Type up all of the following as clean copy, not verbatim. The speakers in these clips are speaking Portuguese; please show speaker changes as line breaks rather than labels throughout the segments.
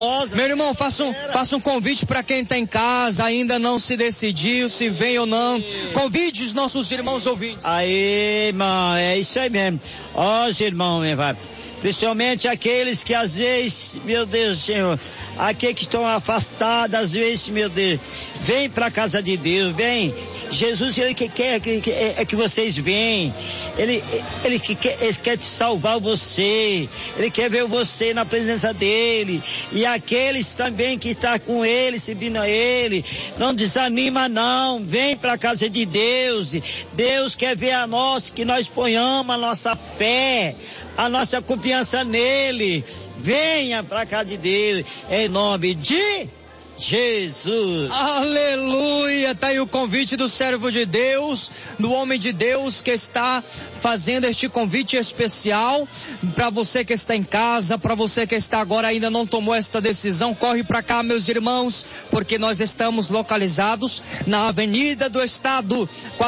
Meu irmão, faça um convite para quem está em casa, ainda não se decidiu se vem ou não. Convide os nossos irmãos ouvintes.
Aí, irmão, é isso aí mesmo. Ó, os irmãos, meu pai. Principalmente aqueles que às vezes, meu Deus, Senhor, aqueles que estão afastados, às vezes, meu Deus, vem para a casa de Deus, vem. Jesus, ele quer que vocês venham. Ele quer te salvar você. Ele quer ver você na presença dele. E aqueles também que estão com ele, servindo a ele, não desanima não. Vem para a casa de Deus. Deus quer ver a nós, que nós ponhamos a nossa fé, a nossa confiança nele. Venha para a casa de Deus, em nome de Jesus.
Aleluia, tá aí o convite do servo de Deus, do homem de Deus que está fazendo este convite especial para você que está em casa, para você que está agora ainda não tomou esta decisão. Corre para cá, meus irmãos, porque nós estamos localizados na Avenida do Estado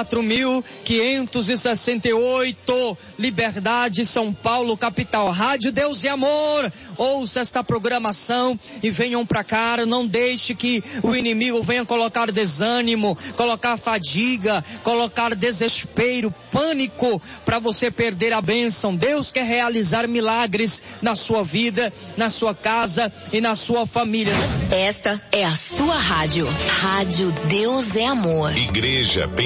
4568, Liberdade, São Paulo, capital. Rádio Deus e Amor, ouça esta programação e venham para cá. Não deixe que o inimigo venha colocar desânimo, colocar fadiga, colocar desespero, pânico para você perder a bênção. Deus quer realizar milagres na sua vida, na sua casa e na sua família.
Esta é a sua rádio. Rádio Deus é Amor.
Igreja